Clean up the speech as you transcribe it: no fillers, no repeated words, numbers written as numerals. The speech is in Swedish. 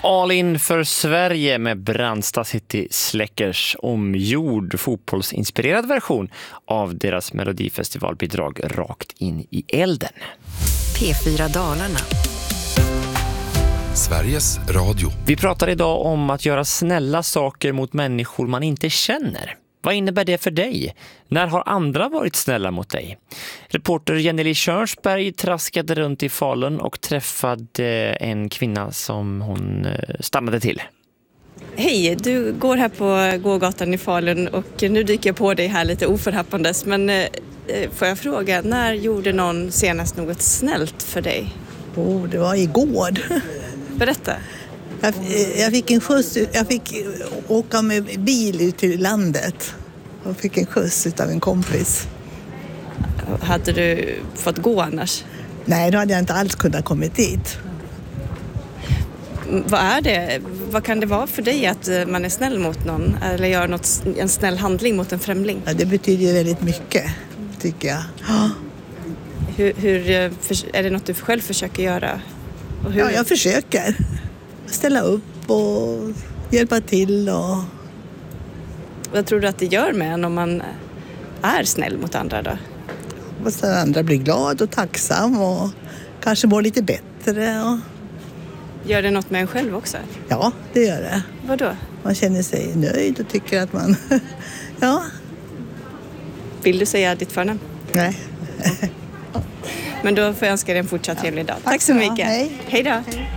All in för Sverige med Brandsta City Släckers omgjord fotbollsinspirerad version av deras melodifestivalbidrag Rakt in i elden. P4 Dalarna. Sveriges Radio. Vi pratar idag om att göra snälla saker mot människor man inte känner. Vad innebär det för dig? När har andra varit snälla mot dig? Reporter Jenny Körsberg traskade runt i Falun och träffade en kvinna som hon stannade till. Hej, du går här på gågatan i Falun och nu dyker jag på dig här lite oförhappandes. Men får jag fråga, när gjorde någon senast något snällt för dig? Det var igår. Berätta. Jag fick en skjuts, jag fick åka med bil ut till landet. Jag fick en skjuts av en kompis. Hade du fått gå annars? Nej, då hade jag inte alls kunnat komma dit. Vad är det? Vad kan det vara för dig att man är snäll mot någon? Eller gör en snäll handling mot en främling? Ja, det betyder väldigt mycket, tycker jag. Hur är det något du själv försöker göra? Och hur... Ja, jag försöker. Ställa upp och hjälpa till. Vad tror du att det gör med en om man är snäll mot andra då? Och andra blir glad och tacksam och kanske mår lite bättre. Gör det något med en själv också? Ja, det gör det. Vadå? Man känner sig nöjd och tycker att man... ja. Vill du säga ditt förnamn? Nej. Men då får jag önska dig en fortsatt trevlig dag. Tack så mycket. Hej. Hej då.